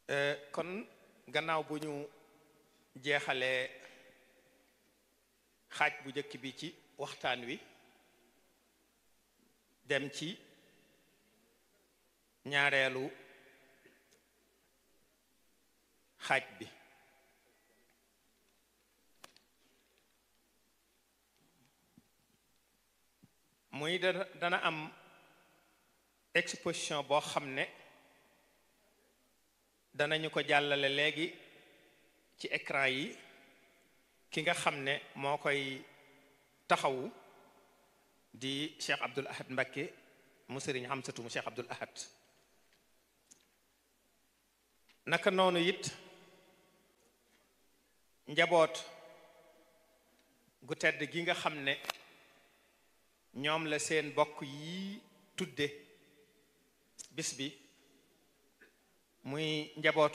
kon gannaaw bu ñu jeexalee xaaj bu njëkk bi ci waxtaan wi dem ci ñaareelu xaaj bi muy dana am exposition boo xam ne danañu ko jàllale léegi ci écran yi ki nga xam ne moo koy taxawu di Cheikh Abdoul Ahad Mbacké mu Sëriñ Hamsatu mu Cheikh Abdoul Ahad naka noonu it njaboot gu tedd gi nga xam ne ñoom la seen bokk yi tudde bis bi muy njabootu